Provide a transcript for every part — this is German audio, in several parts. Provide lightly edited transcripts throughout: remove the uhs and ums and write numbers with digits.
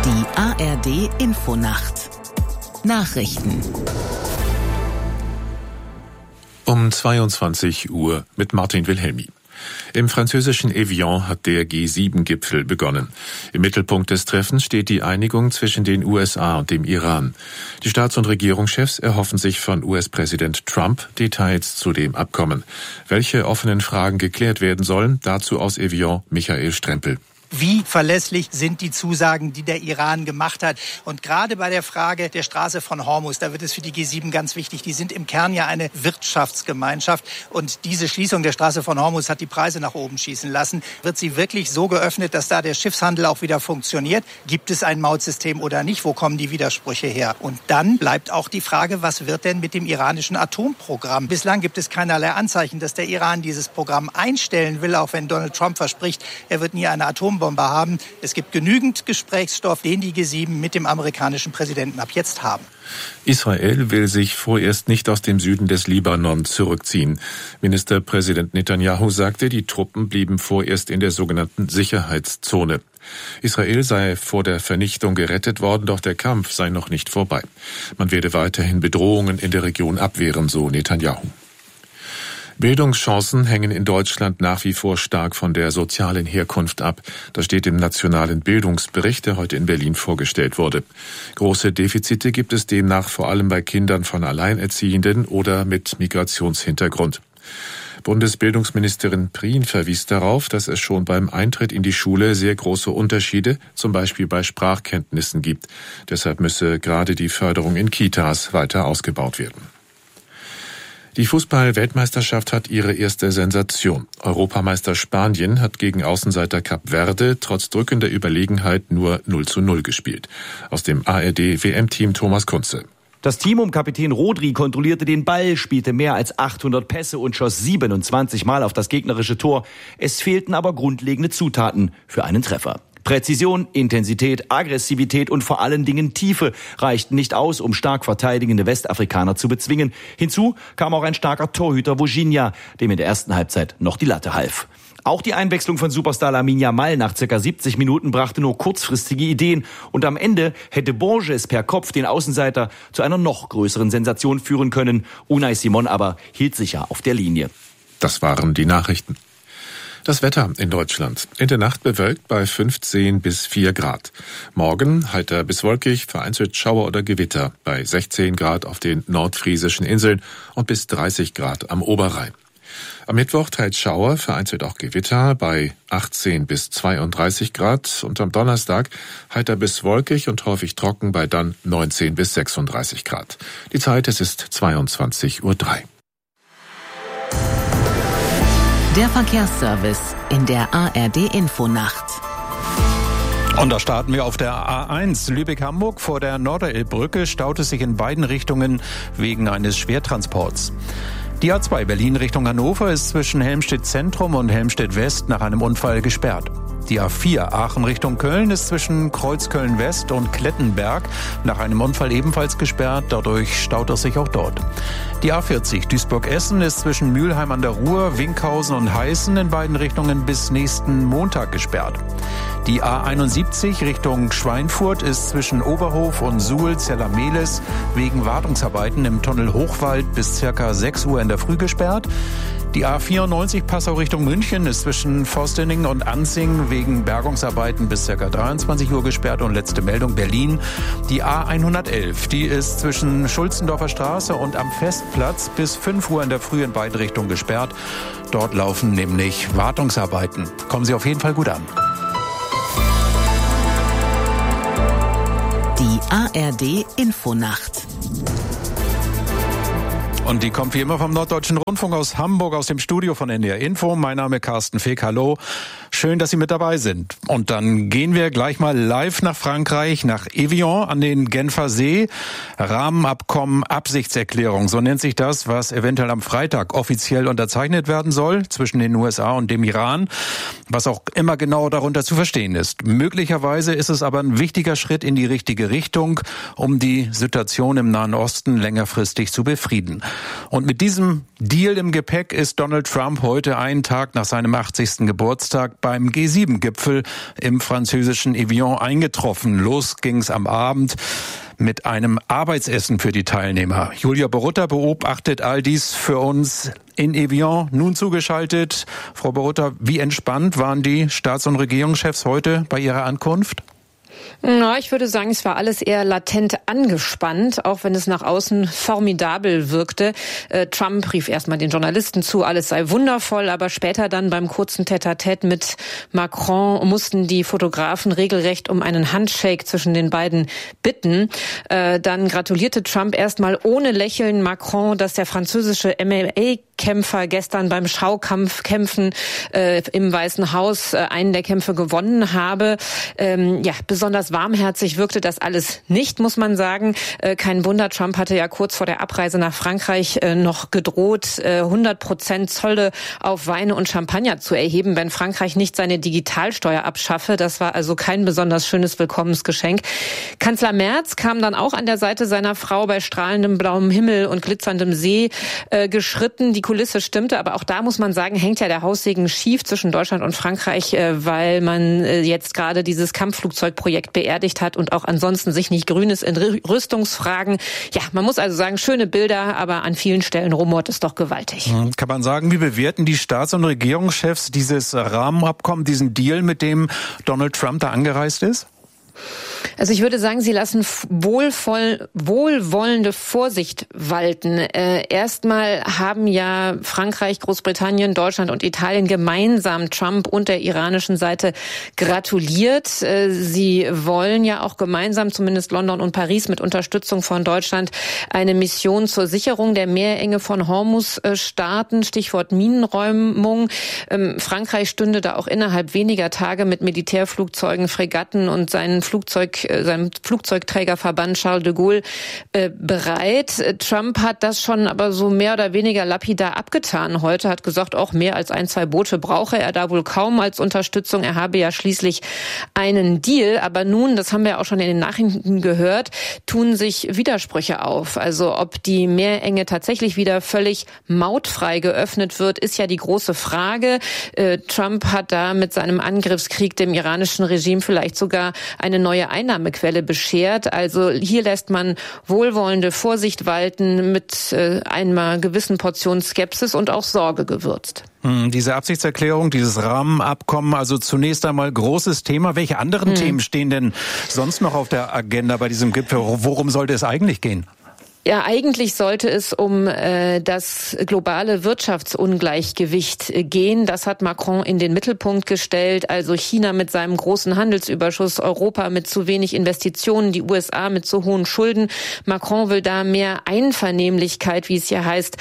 Die ARD-Infonacht. Nachrichten. Um 22 Uhr mit Martin Wilhelmi. Im französischen Evian hat der G7-Gipfel begonnen. Im Mittelpunkt des Treffens steht die Einigung zwischen den USA und dem Iran. Die Staats- und Regierungschefs erhoffen sich von US-Präsident Trump Details zu dem Abkommen. Welche offenen Fragen geklärt werden sollen, dazu aus Evian Michael Strempel. Wie verlässlich sind die Zusagen, die der Iran gemacht hat? Und gerade bei der Frage der Straße von Hormuz, da wird es für die G7 ganz wichtig. Die sind im Kern ja eine Wirtschaftsgemeinschaft. Und diese Schließung der Straße von Hormuz hat die Preise nach oben schießen lassen. Wird sie wirklich so geöffnet, dass da der Schiffshandel auch wieder funktioniert? Gibt es ein Mautsystem oder nicht? Wo kommen die Widersprüche her? Und dann bleibt auch die Frage, was wird denn mit dem iranischen Atomprogramm? Bislang gibt es keinerlei Anzeichen, dass der Iran dieses Programm einstellen will, auch wenn Donald Trump verspricht, er wird nie eine Atombombe haben. Es gibt genügend Gesprächsstoff, den die G7 mit dem amerikanischen Präsidenten ab jetzt haben. Israel will sich vorerst nicht aus dem Süden des Libanon zurückziehen. Ministerpräsident Netanyahu sagte, die Truppen blieben vorerst in der sogenannten Sicherheitszone. Israel sei vor der Vernichtung gerettet worden, doch der Kampf sei noch nicht vorbei. Man werde weiterhin Bedrohungen in der Region abwehren, so Netanyahu. Bildungschancen hängen in Deutschland nach wie vor stark von der sozialen Herkunft ab. Das steht im Nationalen Bildungsbericht, der heute in Berlin vorgestellt wurde. Große Defizite gibt es demnach vor allem bei Kindern von Alleinerziehenden oder mit Migrationshintergrund. Bundesbildungsministerin Prien verwies darauf, dass es schon beim Eintritt in die Schule sehr große Unterschiede, zum Beispiel bei Sprachkenntnissen, gibt. Deshalb müsse gerade die Förderung in Kitas weiter ausgebaut werden. Die Fußball-Weltmeisterschaft hat ihre erste Sensation. Europameister Spanien hat gegen Außenseiter Kap Verde trotz drückender Überlegenheit nur 0:0 gespielt. Aus dem ARD-WM-Team Thomas Kunze. Das Team um Kapitän Rodri kontrollierte den Ball, spielte mehr als 800 Pässe und schoss 27 Mal auf das gegnerische Tor. Es fehlten aber grundlegende Zutaten für einen Treffer. Präzision, Intensität, Aggressivität und vor allen Dingen Tiefe reichten nicht aus, um stark verteidigende Westafrikaner zu bezwingen. Hinzu kam auch ein starker Torhüter Vojinha, dem in der ersten Halbzeit noch die Latte half. Auch die Einwechslung von Superstar Lamine Yamal nach ca. 70 Minuten brachte nur kurzfristige Ideen. Und am Ende hätte Borges per Kopf den Außenseiter zu einer noch größeren Sensation führen können. Unai Simon aber hielt sicher auf der Linie. Das waren die Nachrichten. Das Wetter in Deutschland. In der Nacht bewölkt bei 15 bis 4 Grad. Morgen heiter bis wolkig, vereinzelt Schauer oder Gewitter bei 16 Grad auf den nordfriesischen Inseln und bis 30 Grad am Oberrhein. Am Mittwoch teils Schauer, vereinzelt auch Gewitter bei 18 bis 32 Grad und am Donnerstag heiter bis wolkig und häufig trocken bei dann 19 bis 36 Grad. Die Zeit, es ist 22:03 Uhr. Der Verkehrsservice in der ARD-Infonacht. Und da starten wir auf der A1 Lübeck-Hamburg. Vor der Norderelbbrücke staut es sich in beiden Richtungen wegen eines Schwertransports. Die A2 Berlin Richtung Hannover ist zwischen Helmstedt Zentrum und Helmstedt West nach einem Unfall gesperrt. Die A4 Aachen Richtung Köln ist zwischen Kreuzköln West und Klettenberg nach einem Unfall ebenfalls gesperrt. Dadurch staut es sich auch dort. Die A40 Duisburg-Essen ist zwischen Mülheim an der Ruhr, Winkhausen und Heißen in beiden Richtungen bis nächsten Montag gesperrt. Die A71 Richtung Schweinfurt ist zwischen Oberhof und Suhl-Zellermehlis wegen Wartungsarbeiten im Tunnel Hochwald bis ca. 6 Uhr in der Früh gesperrt. Die A94 Passau Richtung München ist zwischen Forstening und Anzing wegen Bergungsarbeiten bis ca. 23 Uhr gesperrt. Und letzte Meldung Berlin. Die A111, die ist zwischen Schulzendorfer Straße und am Festplatz bis 5 Uhr in der Früh in beide Richtungen gesperrt. Dort laufen nämlich Wartungsarbeiten. Kommen Sie auf jeden Fall gut an. Die ARD-Infonacht. Und die kommt wie immer vom Norddeutschen Rundfunk aus Hamburg, aus dem Studio von NDR Info. Mein Name ist Carsten Feck, hallo. Schön, dass Sie mit dabei sind. Und dann gehen wir gleich mal live nach Frankreich, nach Evian an den Genfer See. Rahmenabkommen, Absichtserklärung, so nennt sich das, was eventuell am Freitag offiziell unterzeichnet werden soll zwischen den USA und dem Iran, was auch immer genau darunter zu verstehen ist. Möglicherweise ist es aber ein wichtiger Schritt in die richtige Richtung, um die Situation im Nahen Osten längerfristig zu befrieden. Und mit diesem Deal im Gepäck ist Donald Trump heute einen Tag nach seinem 80. Geburtstag beim beim G7-Gipfel im französischen Evian eingetroffen. Los ging's am Abend mit einem Arbeitsessen für die Teilnehmer. Julia Borutta beobachtet all dies für uns in Evian, nun zugeschaltet. Frau Borutta, wie entspannt waren die Staats- und Regierungschefs heute bei ihrer Ankunft? Na, ich würde sagen, es war alles eher latent angespannt, auch wenn es nach außen formidabel wirkte. Trump rief erstmal den Journalisten zu, alles sei wundervoll, aber später dann beim kurzen Tête-à-Tête mit Macron mussten die Fotografen regelrecht um einen Handshake zwischen den beiden bitten. Dann gratulierte Trump erstmal ohne Lächeln Macron, dass der französische MMA-Kämpfer gestern beim Schaukampfkämpfen im Weißen Haus einen der Kämpfe gewonnen habe. Besonders warmherzig wirkte das alles nicht, muss man sagen. Kein Wunder, Trump hatte ja kurz vor der Abreise nach Frankreich noch gedroht, 100% Zölle auf Weine und Champagner zu erheben, wenn Frankreich nicht seine Digitalsteuer abschaffe. Das war also kein besonders schönes Willkommensgeschenk. Kanzler Merz kam dann auch an der Seite seiner Frau bei strahlendem blauem Himmel und glitzerndem See geschritten. Die Kulisse stimmte, aber auch da muss man sagen, hängt ja der Haussegen schief zwischen Deutschland und Frankreich, weil man jetzt gerade dieses Kampfflugzeugprojekt beerdigt hat und auch ansonsten sich nicht grün ist in Rüstungsfragen. Ja, man muss also sagen, schöne Bilder, aber an vielen Stellen rumort es doch gewaltig. Kann man sagen, wie bewerten die Staats- und Regierungschefs dieses Rahmenabkommen, diesen Deal, mit dem Donald Trump da angereist ist? Also ich würde sagen, sie lassen wohlwollende Vorsicht walten. Erstmal haben ja Frankreich, Großbritannien, Deutschland und Italien gemeinsam Trump und der iranischen Seite gratuliert. Sie wollen ja auch gemeinsam, zumindest London und Paris, mit Unterstützung von Deutschland eine Mission zur Sicherung der Meerenge von Hormuz starten. Stichwort Minenräumung. Frankreich stünde da auch innerhalb weniger Tage mit Militärflugzeugen, Fregatten und seinem Flugzeugträgerverband Charles de Gaulle bereit. Trump hat das schon aber so mehr oder weniger lapidar abgetan heute, hat gesagt, auch mehr als 1-2 Boote brauche er da wohl kaum als Unterstützung. Er habe ja schließlich einen Deal. Aber nun, das haben wir auch schon in den Nachrichten gehört, tun sich Widersprüche auf. Also ob die Meerenge tatsächlich wieder völlig mautfrei geöffnet wird, ist ja die große Frage. Trump hat da mit seinem Angriffskrieg dem iranischen Regime vielleicht sogar eine neue Einnahmequelle beschert. Also hier lässt man wohlwollende Vorsicht walten mit einer gewissen Portion Skepsis und auch Sorge gewürzt. Diese Absichtserklärung, dieses Rahmenabkommen, also zunächst einmal großes Thema. Welche anderen Themen stehen denn sonst noch auf der Agenda bei diesem Gipfel? Worum sollte es eigentlich gehen? Ja, eigentlich sollte es um das globale Wirtschaftsungleichgewicht gehen. Das hat Macron in den Mittelpunkt gestellt. Also China mit seinem großen Handelsüberschuss, Europa mit zu wenig Investitionen, die USA mit zu hohen Schulden. Macron will da mehr Einvernehmlichkeit, wie es hier heißt,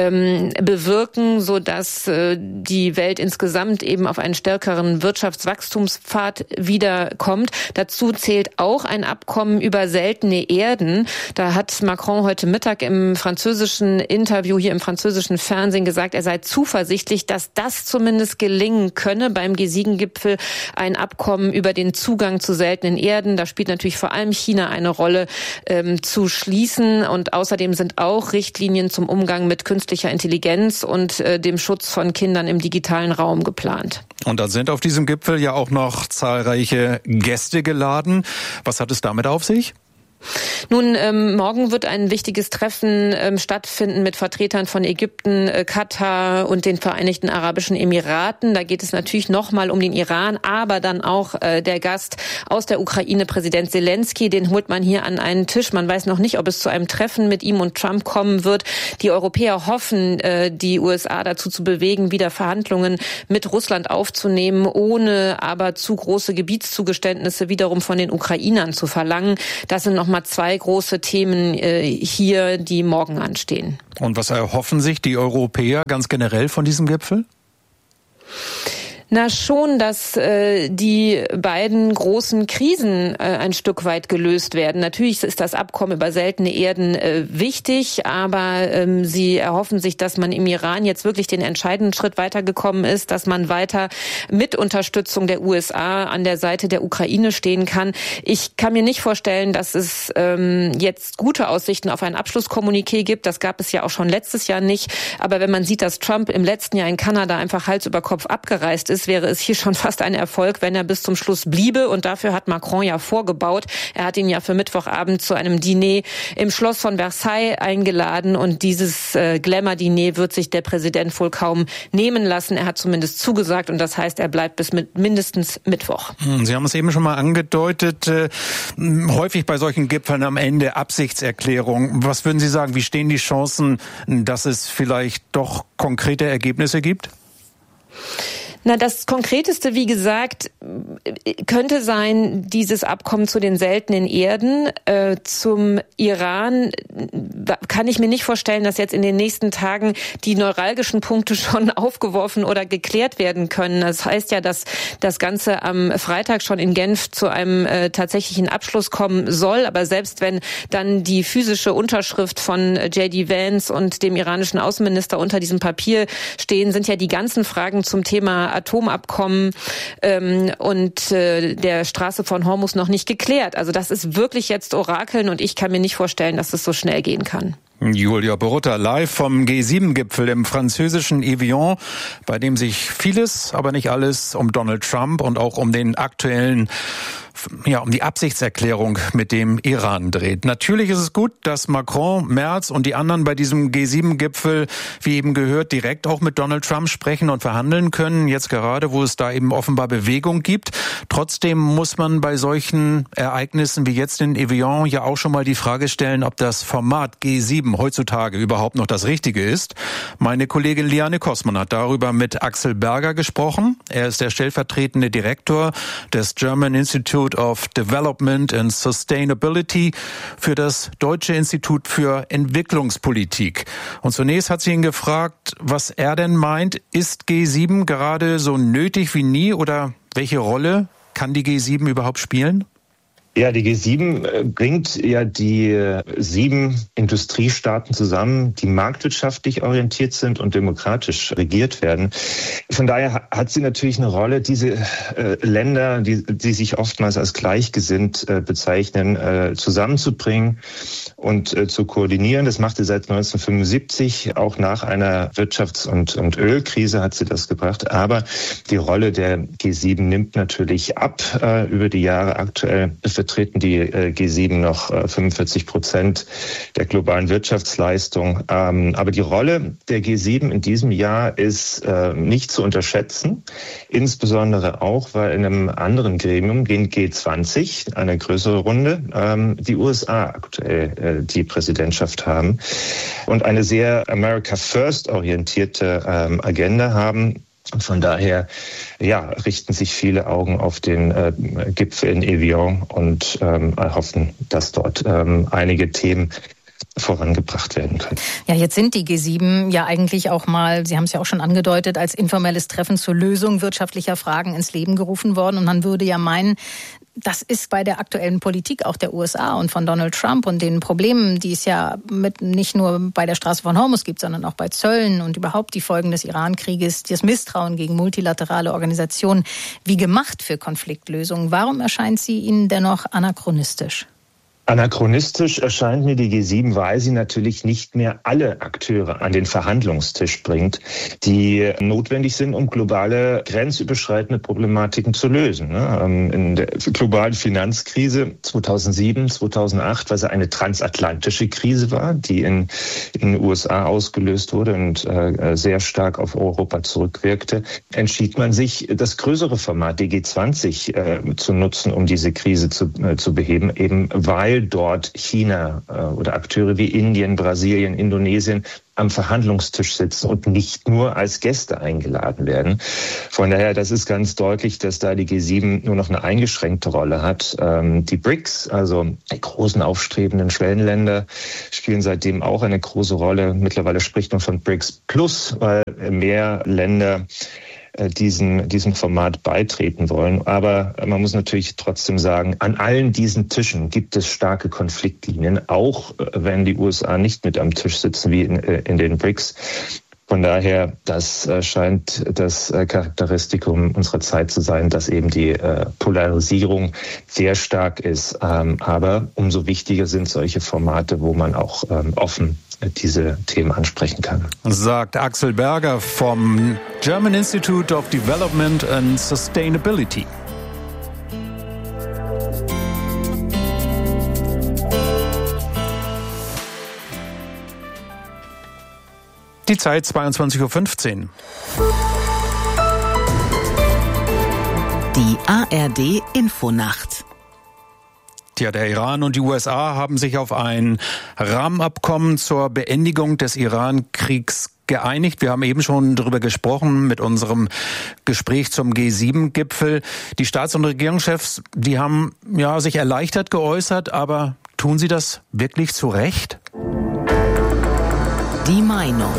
bewirken, sodass die Welt insgesamt eben auf einen stärkeren Wirtschaftswachstumspfad wiederkommt. Dazu zählt auch ein Abkommen über seltene Erden. Da hat Macron heute Mittag im französischen Interview hier im französischen Fernsehen gesagt, er sei zuversichtlich, dass das zumindest gelingen könne beim G7-Gipfel, ein Abkommen über den Zugang zu seltenen Erden. Da spielt natürlich vor allem China eine Rolle, zu schließen. Und außerdem sind auch Richtlinien zum Umgang mit künstlicher Intelligenz und dem Schutz von Kindern im digitalen Raum geplant. Und dann sind auf diesem Gipfel ja auch noch zahlreiche Gäste geladen. Was hat es damit auf sich? Nun, morgen wird ein wichtiges Treffen stattfinden mit Vertretern von Ägypten, Katar und den Vereinigten Arabischen Emiraten. Da geht es natürlich nochmal um den Iran, aber dann auch der Gast aus der Ukraine, Präsident Zelensky, den holt man hier an einen Tisch. Man weiß noch nicht, ob es zu einem Treffen mit ihm und Trump kommen wird. Die Europäer hoffen, die USA dazu zu bewegen, wieder Verhandlungen mit Russland aufzunehmen, ohne aber zu große Gebietszugeständnisse wiederum von den Ukrainern zu verlangen. Das sind nochmal 2 große Themen hier, die morgen anstehen. Und was erhoffen sich die Europäer ganz generell von diesem Gipfel? Na schon, dass die beiden großen Krisen ein Stück weit gelöst werden. Natürlich ist das Abkommen über seltene Erden wichtig, aber sie erhoffen sich, dass man im Iran jetzt wirklich den entscheidenden Schritt weitergekommen ist, dass man weiter mit Unterstützung der USA an der Seite der Ukraine stehen kann. Ich kann mir nicht vorstellen, dass es jetzt gute Aussichten auf ein Abschlusskommuniqué gibt. Das gab es ja auch schon letztes Jahr nicht. Aber wenn man sieht, dass Trump im letzten Jahr in Kanada einfach Hals über Kopf abgereist ist, Allerdings wäre es hier schon fast ein Erfolg, wenn er bis zum Schluss bliebe. Und dafür hat Macron ja vorgebaut. Er hat ihn ja für Mittwochabend zu einem Diner im Schloss von Versailles eingeladen. Und dieses Glamour-Diner wird sich der Präsident wohl kaum nehmen lassen. Er hat zumindest zugesagt. Und das heißt, er bleibt bis mindestens Mittwoch. Sie haben es eben schon mal angedeutet. Häufig bei solchen Gipfeln am Ende Absichtserklärung. Was würden Sie sagen? Wie stehen die Chancen, dass es vielleicht doch konkrete Ergebnisse gibt? Na, das Konkreteste, wie gesagt, könnte sein, dieses Abkommen zu den seltenen Erden. Zum Iran kann ich mir nicht vorstellen, dass jetzt in den nächsten Tagen die neuralgischen Punkte schon aufgeworfen oder geklärt werden können. Das heißt ja, dass das Ganze am Freitag schon in Genf zu einem tatsächlichen Abschluss kommen soll. Aber selbst wenn dann die physische Unterschrift von J.D. Vance und dem iranischen Außenminister unter diesem Papier stehen, sind ja die ganzen Fragen zum Thema Atomabkommen und der Straße von Hormuz noch nicht geklärt. Also das ist wirklich jetzt Orakeln und ich kann mir nicht vorstellen, dass es so schnell gehen kann. Julia Borutta live vom G7-Gipfel im französischen Evian, bei dem sich vieles, aber nicht alles um Donald Trump und auch um den aktuellen um die Absichtserklärung mit dem Iran dreht. Natürlich ist es gut, dass Macron, Merz und die anderen bei diesem G7-Gipfel, wie eben gehört, direkt auch mit Donald Trump sprechen und verhandeln können, jetzt gerade, wo es da eben offenbar Bewegung gibt. Trotzdem muss man bei solchen Ereignissen wie jetzt in Evian ja auch schon mal die Frage stellen, ob das Format G7 heutzutage überhaupt noch das Richtige ist. Meine Kollegin Liane Kossmann hat darüber mit Axel Berger gesprochen. Er ist der stellvertretende Direktor des German Institute of Development and Sustainability für das Deutsche Institut für Entwicklungspolitik. Und zunächst hat sie ihn gefragt, was er denn meint, ist G7 gerade so nötig wie nie oder welche Rolle kann die G7 überhaupt spielen? Ja, die G7 bringt ja die 7 Industriestaaten zusammen, die marktwirtschaftlich orientiert sind und demokratisch regiert werden. Von daher hat sie natürlich eine Rolle, diese Länder, die sich oftmals als gleichgesinnt bezeichnen, zusammenzubringen und zu koordinieren. Das macht sie seit 1975. Auch nach einer Wirtschafts- und Ölkrise hat sie das gebracht. Aber die Rolle der G7 nimmt natürlich ab über die Jahre. Aktuell vertreten die G7 noch 45% der globalen Wirtschaftsleistung. Aber die Rolle der G7 in diesem Jahr ist nicht zu unterschätzen, insbesondere auch, weil in einem anderen Gremium, den G20, eine größere Runde, die USA aktuell die Präsidentschaft haben und eine sehr America First orientierte Agenda haben. Und von daher richten sich viele Augen auf den Gipfel in Evian und hoffen, dass dort einige Themen vorangebracht werden können. Ja, jetzt sind die G7 ja eigentlich auch mal, Sie haben es ja auch schon angedeutet, als informelles Treffen zur Lösung wirtschaftlicher Fragen ins Leben gerufen worden. Und man würde ja meinen, das ist bei der aktuellen Politik auch der USA und von Donald Trump und den Problemen, die es ja nicht nur bei der Straße von Hormuz gibt, sondern auch bei Zöllen und überhaupt die Folgen des Iran-Krieges, das Misstrauen gegen multilaterale Organisationen, wie gemacht für Konfliktlösungen. Warum erscheint sie Ihnen dennoch anachronistisch? Anachronistisch erscheint mir die G7, weil sie natürlich nicht mehr alle Akteure an den Verhandlungstisch bringt, die notwendig sind, um globale grenzüberschreitende Problematiken zu lösen. In der globalen Finanzkrise 2007, 2008, was eine transatlantische Krise war, die in den USA ausgelöst wurde und sehr stark auf Europa zurückwirkte, entschied man sich, das größere Format, die G20, zu nutzen, um diese Krise zu beheben, eben weil dort China oder Akteure wie Indien, Brasilien, Indonesien am Verhandlungstisch sitzen und nicht nur als Gäste eingeladen werden. Von daher, das ist ganz deutlich, dass da die G7 nur noch eine eingeschränkte Rolle hat. Die BRICS, also die großen aufstrebenden Schwellenländer, spielen seitdem auch eine große Rolle. Mittlerweile spricht man von BRICS Plus, weil mehr Länder diesem Format beitreten wollen. Aber man muss natürlich trotzdem sagen, an allen diesen Tischen gibt es starke Konfliktlinien, auch wenn die USA nicht mit am Tisch sitzen wie in den BRICS. Von daher, das scheint das Charakteristikum unserer Zeit zu sein, dass eben die Polarisierung sehr stark ist. Aber umso wichtiger sind solche Formate, wo man auch offen diese Themen ansprechen kann. Sagt Axel Berger vom German Institute of Development and Sustainability. Die Zeit 22:15 Uhr. Die ARD Infonacht. Tja, der Iran und die USA haben sich auf ein Rahmenabkommen zur Beendigung des Iran-Kriegs geeinigt. Wir haben eben schon darüber gesprochen mit unserem Gespräch zum G7-Gipfel. Die Staats- und Regierungschefs, die haben sich erleichtert geäußert, aber tun sie das wirklich zu Recht? Die Meinung.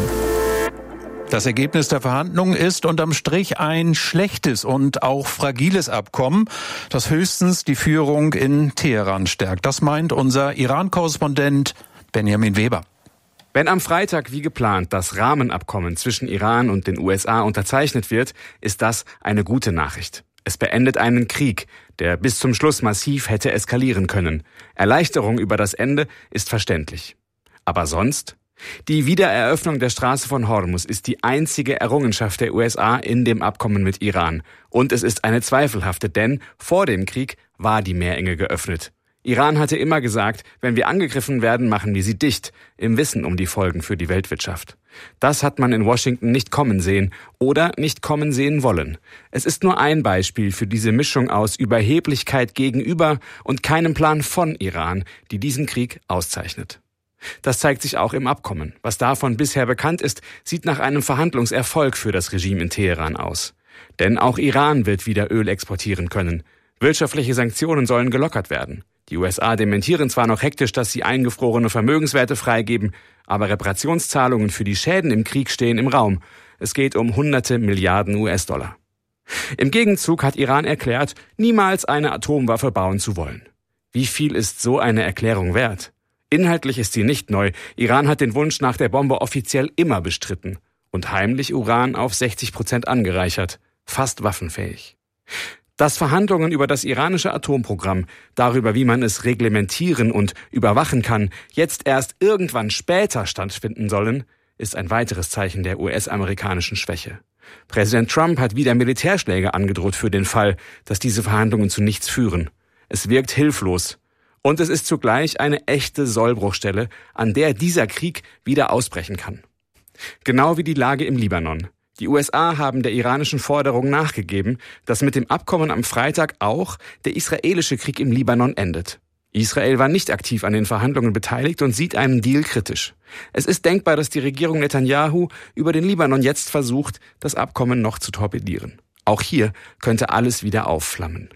Das Ergebnis der Verhandlungen ist unterm Strich ein schlechtes und auch fragiles Abkommen, das höchstens die Führung in Teheran stärkt. Das meint unser Iran-Korrespondent Benjamin Weber. Wenn am Freitag wie geplant das Rahmenabkommen zwischen Iran und den USA unterzeichnet wird, ist das eine gute Nachricht. Es beendet einen Krieg, der bis zum Schluss massiv hätte eskalieren können. Erleichterung über das Ende ist verständlich. Aber sonst? Die Wiedereröffnung der Straße von Hormuz ist die einzige Errungenschaft der USA in dem Abkommen mit Iran. Und es ist eine zweifelhafte, denn vor dem Krieg war die Meerenge geöffnet. Iran hatte immer gesagt, wenn wir angegriffen werden, machen wir sie dicht, im Wissen um die Folgen für die Weltwirtschaft. Das hat man in Washington nicht kommen sehen oder nicht kommen sehen wollen. Es ist nur ein Beispiel für diese Mischung aus Überheblichkeit gegenüber und keinem Plan von Iran, die diesen Krieg auszeichnet. Das zeigt sich auch im Abkommen. Was davon bisher bekannt ist, sieht nach einem Verhandlungserfolg für das Regime in Teheran aus. Denn auch Iran wird wieder Öl exportieren können. Wirtschaftliche Sanktionen sollen gelockert werden. Die USA dementieren zwar noch hektisch, dass sie eingefrorene Vermögenswerte freigeben, aber Reparationszahlungen für die Schäden im Krieg stehen im Raum. Es geht um hunderte Milliarden US-Dollar. Im Gegenzug hat Iran erklärt, niemals eine Atomwaffe bauen zu wollen. Wie viel ist so eine Erklärung wert? Inhaltlich ist sie nicht neu. Iran hat den Wunsch nach der Bombe offiziell immer bestritten und heimlich Uran auf 60% angereichert, fast waffenfähig. Dass Verhandlungen über das iranische Atomprogramm, darüber wie man es reglementieren und überwachen kann, jetzt erst irgendwann später stattfinden sollen, ist ein weiteres Zeichen der US-amerikanischen Schwäche. Präsident Trump hat wieder Militärschläge angedroht für den Fall, dass diese Verhandlungen zu nichts führen. Es wirkt hilflos. Und es ist zugleich eine echte Sollbruchstelle, an der dieser Krieg wieder ausbrechen kann. Genau wie die Lage im Libanon. Die USA haben der iranischen Forderung nachgegeben, dass mit dem Abkommen am Freitag auch der israelische Krieg im Libanon endet. Israel war nicht aktiv an den Verhandlungen beteiligt und sieht einen Deal kritisch. Es ist denkbar, dass die Regierung Netanyahu über den Libanon jetzt versucht, das Abkommen noch zu torpedieren. Auch hier könnte alles wieder aufflammen.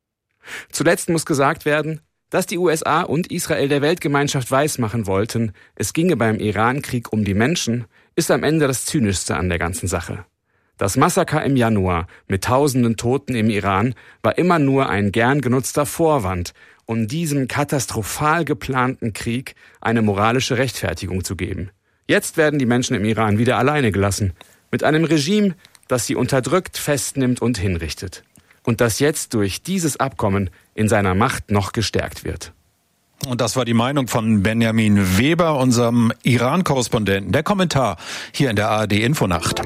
Zuletzt muss gesagt werden, dass die USA und Israel der Weltgemeinschaft weismachen wollten, es ginge beim Iran-Krieg um die Menschen, ist am Ende das Zynischste an der ganzen Sache. Das Massaker im Januar mit tausenden Toten im Iran war immer nur ein gern genutzter Vorwand, um diesem katastrophal geplanten Krieg eine moralische Rechtfertigung zu geben. Jetzt werden die Menschen im Iran wieder alleine gelassen, mit einem Regime, das sie unterdrückt, festnimmt und hinrichtet. Und das jetzt durch dieses Abkommen in seiner Macht noch gestärkt wird. Und das war die Meinung von Benjamin Weber, unserem Iran-Korrespondenten. Der Kommentar hier in der ARD Infonacht.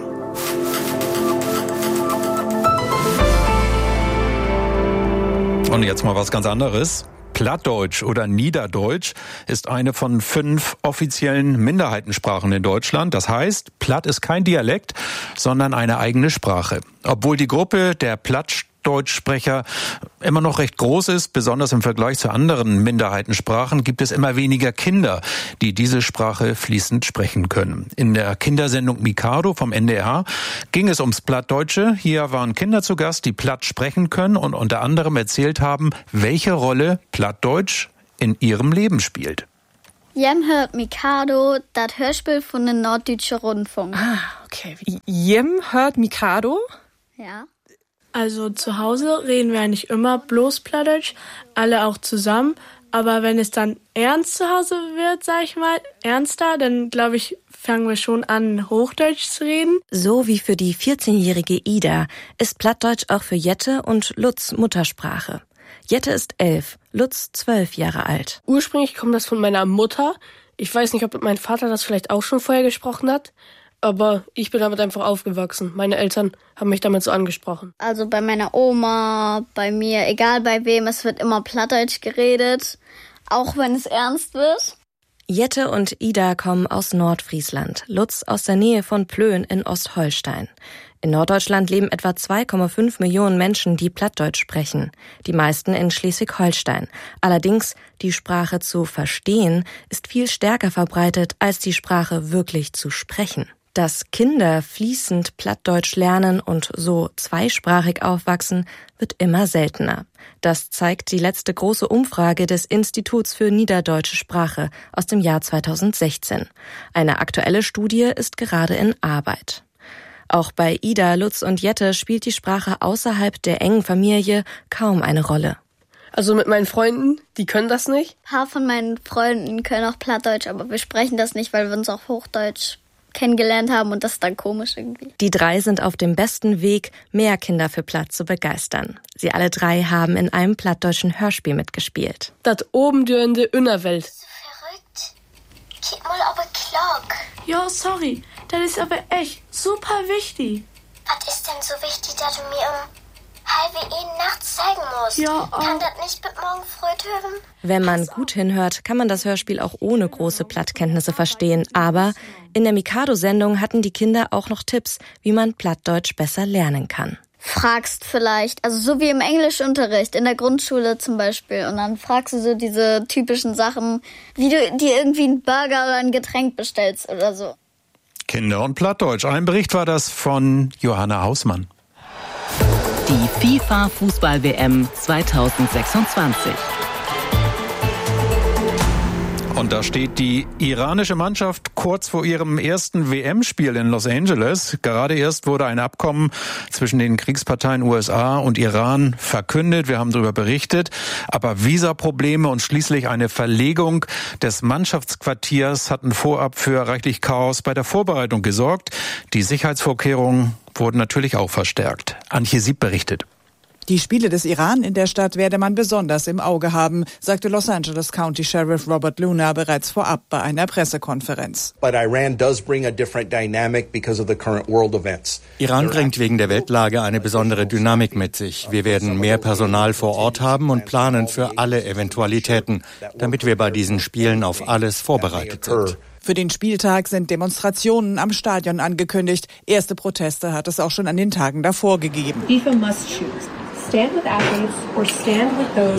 Und jetzt mal was ganz anderes. Plattdeutsch oder Niederdeutsch ist eine von 5 offiziellen Minderheitensprachen in Deutschland. Das heißt, Platt ist kein Dialekt, sondern eine eigene Sprache. Obwohl die Gruppe der Plattdeutschsprecher immer noch recht groß ist, besonders im Vergleich zu anderen Minderheitensprachen, gibt es immer weniger Kinder, die diese Sprache fließend sprechen können. In der Kindersendung Mikado vom NDR ging es ums Plattdeutsche. Hier waren Kinder zu Gast, die Platt sprechen können und unter anderem erzählt haben, welche Rolle Plattdeutsch in ihrem Leben spielt. Jem hört Mikado, das Hörspiel von den Norddeutscher Rundfunk. Ah, okay. Jem hört Mikado? Ja. Also zu Hause reden wir eigentlich immer bloß Plattdeutsch, alle auch zusammen, Aber wenn es dann ernst zu Hause wird, sag ich mal, ernster, dann glaube ich, fangen wir schon an, Hochdeutsch zu reden. So wie für die 14-jährige Ida ist Plattdeutsch auch für Jette und Lutz Muttersprache. Jette ist 11, Lutz 12 Jahre alt. Ursprünglich kommt das von meiner Mutter. Ich weiß nicht, ob mein Vater das vielleicht auch schon vorher gesprochen hat. Aber ich bin damit einfach aufgewachsen. Meine Eltern haben mich damit so angesprochen. Also bei meiner Oma, bei mir, egal bei wem, es wird immer Plattdeutsch geredet, auch wenn es ernst wird. Jette und Ida kommen aus Nordfriesland, Lutz aus der Nähe von Plön in Ostholstein. In Norddeutschland leben etwa 2,5 Millionen Menschen, die Plattdeutsch sprechen. Die meisten in Schleswig-Holstein. Allerdings, die Sprache zu verstehen, ist viel stärker verbreitet, als die Sprache wirklich zu sprechen. Dass Kinder fließend Plattdeutsch lernen und so zweisprachig aufwachsen, wird immer seltener. Das zeigt die letzte große Umfrage des Instituts für Niederdeutsche Sprache aus dem Jahr 2016. Eine aktuelle Studie ist gerade in Arbeit. Auch bei Ida, Lutz und Jette spielt die Sprache außerhalb der engen Familie kaum eine Rolle. Also mit meinen Freunden, die können das nicht. Ein paar von meinen Freunden können auch Plattdeutsch, aber wir sprechen das nicht, weil wir uns auch Hochdeutsch kennengelernt haben und das ist dann komisch irgendwie. Die 3 sind auf dem besten Weg, mehr Kinder für Platt zu begeistern. Sie alle 3 haben in einem plattdeutschen Hörspiel mitgespielt. Das obendürende Innerwelt. So verrückt. Gib mal aber Clark. Ja, sorry. Das ist aber echt super wichtig. Was ist denn so wichtig, dass du mir halbe nachts zeigen musst? Ja, Kann das nicht mit morgen früh hören? Wenn man gut hinhört, kann man das Hörspiel auch ohne große Plattkenntnisse verstehen. Aber in der Mikado-Sendung hatten die Kinder auch noch Tipps, wie man Plattdeutsch besser lernen kann. Fragst vielleicht, also so wie im Englischunterricht, in der Grundschule zum Beispiel. Und dann fragst du so diese typischen Sachen, wie du dir irgendwie einen Burger oder ein Getränk bestellst oder so. Kinder und Plattdeutsch. Ein Bericht war das von Johanna Hausmann. Die FIFA-Fußball-WM 2026. Und da steht die iranische Mannschaft kurz vor ihrem ersten WM-Spiel in Los Angeles. Gerade erst wurde ein Abkommen zwischen den Kriegsparteien USA und Iran verkündet. Wir haben darüber berichtet. Aber Visaprobleme und schließlich eine Verlegung des Mannschaftsquartiers hatten vorab für reichlich Chaos bei der Vorbereitung gesorgt. Die Sicherheitsvorkehrungen wurden natürlich auch verstärkt. Antje Sieb berichtet. Die Spiele des Iran in der Stadt werde man besonders im Auge haben, sagte Los Angeles County Sheriff Robert Luna bereits vorab bei einer Pressekonferenz. Iran bringt wegen der Weltlage eine besondere Dynamik mit sich. Wir werden mehr Personal vor Ort haben und planen für alle Eventualitäten, damit wir bei diesen Spielen auf alles vorbereitet sind. Für den Spieltag sind Demonstrationen am Stadion angekündigt. Erste Proteste hat es auch schon an den Tagen davor gegeben. FIFA must choose. Stand with athletes or stand with those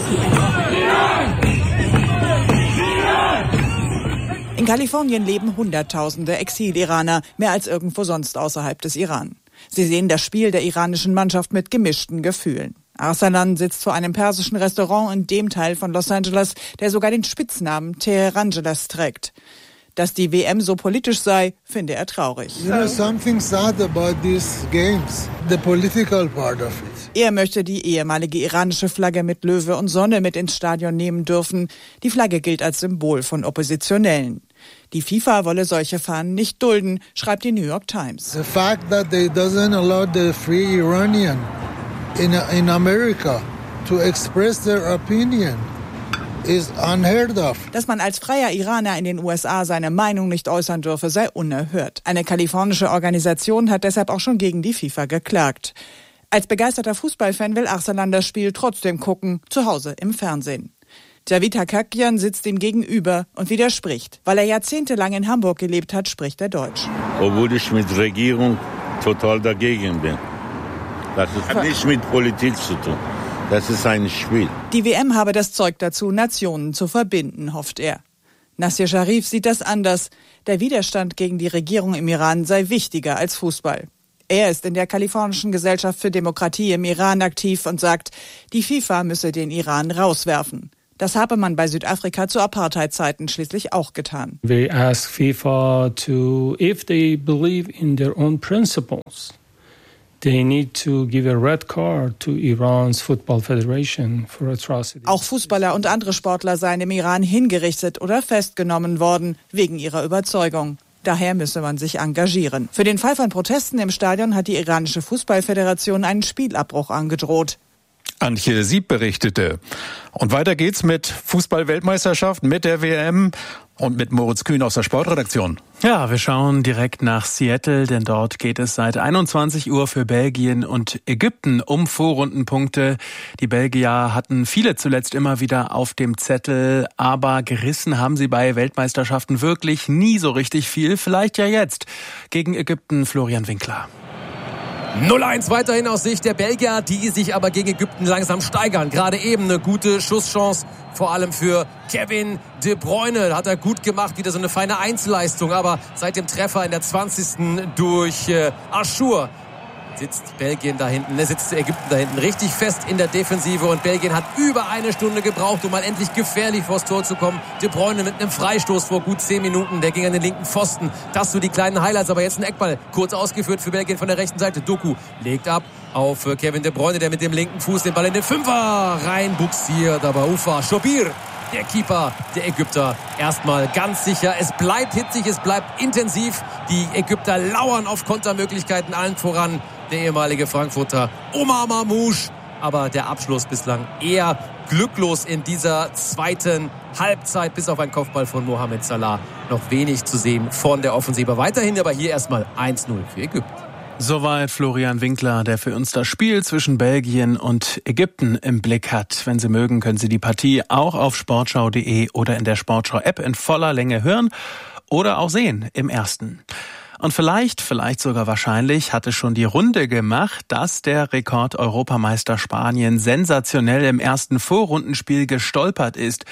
who In Kalifornien leben Hunderttausende Exil-Iraner, mehr als irgendwo sonst außerhalb des Iran. Sie sehen das Spiel der iranischen Mannschaft mit gemischten Gefühlen. Arsalan sitzt vor einem persischen Restaurant in dem Teil von Los Angeles, der sogar den Spitznamen Teherangeles trägt. Dass die WM so politisch sei, finde er traurig. Something sad about these games, the political part of it. Er möchte die ehemalige iranische Flagge mit Löwe und Sonne mit ins Stadion nehmen dürfen. Die Flagge gilt als Symbol von Oppositionellen. Die FIFA wolle solche Fahnen nicht dulden, schreibt die New York Times. The fact that they doesn't allow the free Iranian in America to express their opinion is unheard of. Dass man als freier Iraner in den USA seine Meinung nicht äußern dürfe, sei unerhört. Eine kalifornische Organisation hat deshalb auch schon gegen die FIFA geklagt. Als begeisterter Fußballfan will Arsalan das Spiel trotzdem gucken, zu Hause im Fernsehen. Javid Hakakian sitzt ihm gegenüber und widerspricht. Weil er jahrzehntelang in Hamburg gelebt hat, spricht er Deutsch. Obwohl ich mit Regierung total dagegen bin. Das hat nichts mit Politik zu tun. Das ist ein Spiel. Die WM habe das Zeug dazu, Nationen zu verbinden, hofft er. Nassir Sharif sieht das anders. Der Widerstand gegen die Regierung im Iran sei wichtiger als Fußball. Er ist in der kalifornischen Gesellschaft für Demokratie im Iran aktiv und sagt, die FIFA müsse den Iran rauswerfen. Das habe man bei Südafrika zu Apartheid-Zeiten schließlich auch getan. We ask FIFA to, if they believe in their own principles, They need to give a red card to Iran's Football Federation for atrocities. Auch Fußballer und andere Sportler seien im Iran hingerichtet oder festgenommen worden, wegen ihrer Überzeugung. Daher müsse man sich engagieren. Für den Fall von Protesten im Stadion hat die iranische Fußballföderation einen Spielabbruch angedroht. Antje Sieb berichtete. Und weiter geht's mit Fußball-Weltmeisterschaft, mit der WM und mit Moritz Kühn aus der Sportredaktion. Ja, wir schauen direkt nach Seattle, denn dort geht es seit 21 Uhr für Belgien und Ägypten um Vorrundenpunkte. Die Belgier hatten viele zuletzt immer wieder auf dem Zettel, aber gerissen haben sie bei Weltmeisterschaften wirklich nie so richtig viel. Vielleicht ja jetzt gegen Ägypten. Florian Winkler. 0-1 weiterhin aus Sicht der Belgier, die sich aber gegen Ägypten langsam steigern. Gerade eben eine gute Schusschance, vor allem für Kevin De Bruyne. Hat er gut gemacht, wieder so eine feine Einzelleistung. Aber seit dem Treffer in der 20. durch Achour sitzt Ägypten da hinten richtig fest in der Defensive. Und Belgien hat über eine Stunde gebraucht, um mal endlich gefährlich vors Tor zu kommen. De Bruyne mit einem Freistoß vor gut 10 Minuten. Der ging an den linken Pfosten. Das so die kleinen Highlights. Aber jetzt ein Eckball. Kurz ausgeführt für Belgien von der rechten Seite. Doku legt ab auf Kevin De Bruyne, der mit dem linken Fuß den Ball in den Fünfer reinbuxiert. Aber Ufa Chobir, der Keeper der Ägypter, erstmal ganz sicher. Es bleibt hitzig, es bleibt intensiv. Die Ägypter lauern auf Kontermöglichkeiten, allen voran der ehemalige Frankfurter Omar Mamouche. Aber der Abschluss bislang eher glücklos in dieser zweiten Halbzeit. Bis auf einen Kopfball von Mohamed Salah noch wenig zu sehen von der Offensive. Weiterhin aber hier erstmal 1-0 für Ägypten. Soweit Florian Winkler, der für uns das Spiel zwischen Belgien und Ägypten im Blick hat. Wenn Sie mögen, können Sie die Partie auch auf sportschau.de oder in der Sportschau-App in voller Länge hören oder auch sehen im Ersten. Und vielleicht sogar wahrscheinlich hat es schon die Runde gemacht, dass der Rekord-Europameister Spanien sensationell im ersten Vorrundenspiel gestolpert ist.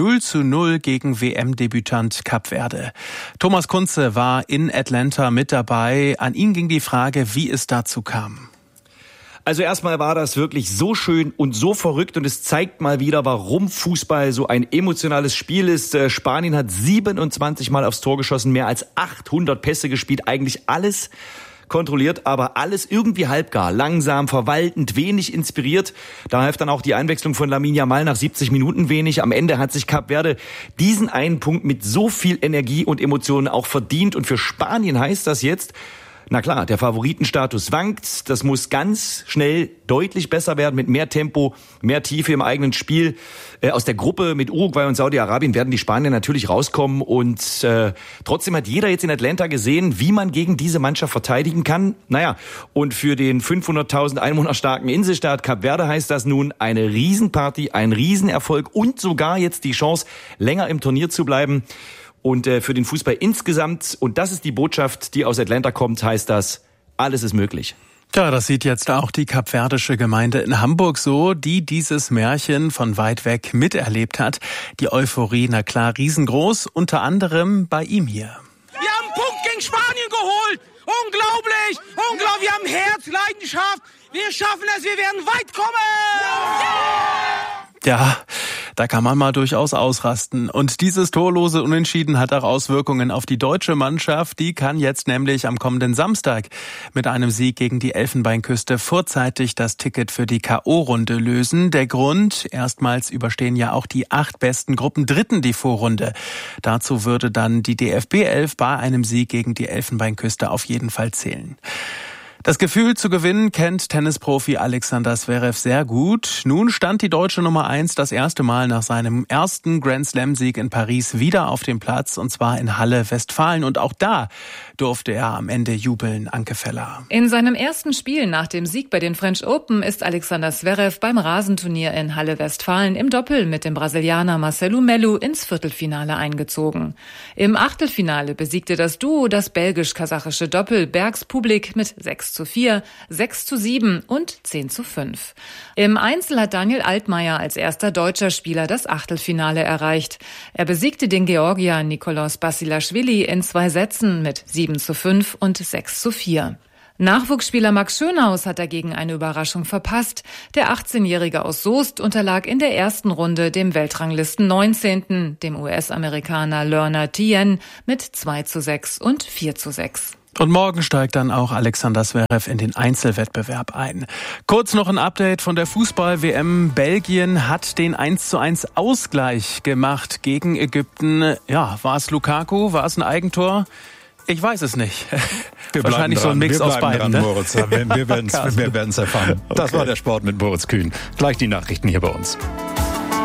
0-0 gegen WM-Debütant Kap Verde. Thomas Kunze war in Atlanta mit dabei. An ihn ging die Frage, wie es dazu kam. Also erstmal war das wirklich so schön und so verrückt und es zeigt mal wieder, warum Fußball so ein emotionales Spiel ist. Spanien hat 27 Mal aufs Tor geschossen, mehr als 800 Pässe gespielt, eigentlich alles kontrolliert, aber alles irgendwie halbgar, langsam, verwaltend, wenig inspiriert. Da half dann auch die Einwechslung von Lamine Yamal nach 70 Minuten wenig. Am Ende hat sich Kap Verde diesen einen Punkt mit so viel Energie und Emotionen auch verdient und für Spanien heißt das jetzt, na klar, der Favoritenstatus wankt. Das muss ganz schnell deutlich besser werden mit mehr Tempo, mehr Tiefe im eigenen Spiel. Aus der Gruppe mit Uruguay und Saudi-Arabien werden die Spanier natürlich rauskommen. Und trotzdem hat jeder jetzt in Atlanta gesehen, wie man gegen diese Mannschaft verteidigen kann. Naja, und für den 500.000 Einwohner starken Inselstaat Kap Verde heißt das nun eine Riesenparty, ein Riesenerfolg und sogar jetzt die Chance, länger im Turnier zu bleiben. Und für den Fußball insgesamt, und das ist die Botschaft, die aus Atlanta kommt, heißt das, alles ist möglich. Ja, das sieht jetzt auch die kapverdische Gemeinde in Hamburg so, die dieses Märchen von weit weg miterlebt hat. Die Euphorie, na klar, riesengroß, unter anderem bei ihm hier. Wir haben einen Punkt gegen Spanien geholt. Unglaublich, unglaublich. Wir haben Herz, Leidenschaft. Wir schaffen es, wir werden weit kommen. Ja, da kann man mal durchaus ausrasten. Und dieses torlose Unentschieden hat auch Auswirkungen auf die deutsche Mannschaft. Die kann jetzt nämlich am kommenden Samstag mit einem Sieg gegen die Elfenbeinküste vorzeitig das Ticket für die K.O.-Runde lösen. Der Grund, erstmals überstehen ja auch die 8 besten Gruppendritten die Vorrunde. Dazu würde dann die DFB 11 bei einem Sieg gegen die Elfenbeinküste auf jeden Fall zählen. Das Gefühl zu gewinnen kennt Tennisprofi Alexander Zverev sehr gut. Nun stand die deutsche Nummer 1 das erste Mal nach seinem ersten Grand-Slam-Sieg in Paris wieder auf dem Platz, und zwar in Halle Westfalen. Und auch da durfte er am Ende jubeln. Anke Feller. In seinem ersten Spiel nach dem Sieg bei den French Open ist Alexander Zverev beim Rasenturnier in Halle Westfalen im Doppel mit dem Brasilianer Marcelo Melo ins Viertelfinale eingezogen. Im Achtelfinale besiegte das Duo das belgisch-kasachische Doppel Bergs Public mit 6:4, 6:7 und 10:5. Im Einzel hat Daniel Altmaier als erster deutscher Spieler das Achtelfinale erreicht. Er besiegte den Georgier Nikoloz Basilashvili in 2 Sätzen mit 7:5 und 6:4. Nachwuchsspieler Max Schönhaus hat dagegen eine Überraschung verpasst. Der 18-Jährige aus Soest unterlag in der ersten Runde dem Weltranglisten 19., dem US-Amerikaner Lerner Tien, mit 2:6 und 4:6. Und morgen steigt dann auch Alexander Zverev in den Einzelwettbewerb ein. Kurz noch ein Update von der Fußball-WM. Belgien hat den 1:1 Ausgleich gemacht gegen Ägypten. Ja, war es Lukaku? War es ein Eigentor? Ich weiß es nicht. Wahrscheinlich so ein Mix aus beiden. Dran, Moritz. Wir werden es erfahren. Das war der Sport mit Moritz Kühn. Gleich die Nachrichten hier bei uns.